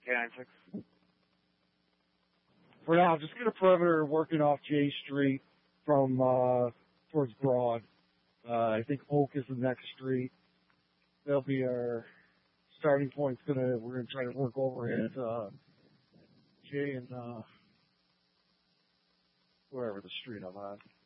K96. For now, just get a perimeter working off J Street from towards Broad. I think Oak is the next street. That'll be our starting point. We're gonna try to work over at J and wherever the street I'm on.